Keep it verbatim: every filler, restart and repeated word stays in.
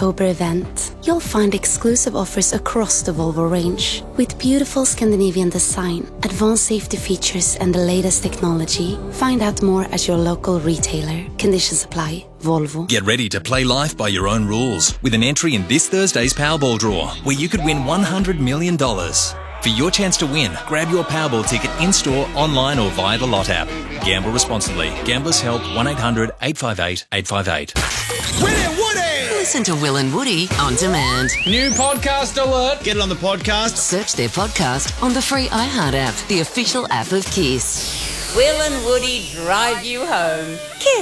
October event, you'll find exclusive offers across the Volvo range. With beautiful Scandinavian design, advanced safety features and the latest technology. Find out more at your local retailer. Conditions apply. Volvo. Get ready to play life by your own rules with an entry in this Thursday's Powerball draw, where you could win one hundred million dollars. For your chance to win, grab your Powerball ticket in-store, online or via the Lot app. Gamble responsibly. Gamblers Help one eight hundred eight five eight eight five eight. Will and Woody! Listen to Will and Woody on demand. New podcast alert. Get it on the podcast. Search their podcast on the free iHeart app, the official app of Kiss. Will and Woody drive you home. Kiss.